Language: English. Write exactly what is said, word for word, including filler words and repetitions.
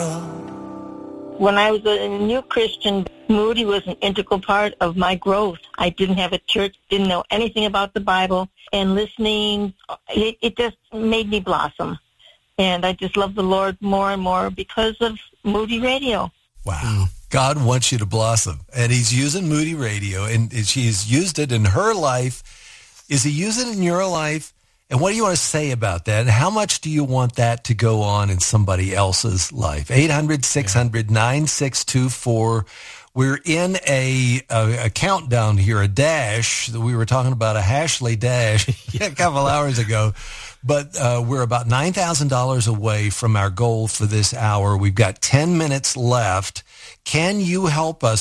When I was a new Christian, Moody was an integral part of my growth. I didn't have a church, didn't know anything about the Bible, and listening, it, it just made me blossom. And I just love the Lord more and more because of Moody Radio. Wow. God wants you to blossom, and he's using Moody Radio, and she's used it in her life. Is he using it in your life? And what do you want to say about that? And how much do you want that to go on in somebody else's life? eight hundred, six hundred, nine six two four. We're in a, a, a countdown here, a dash. We were talking about a Hashley dash a couple hours ago. But uh, we're about nine thousand dollars away from our goal for this hour. We've got ten minutes left. Can you help us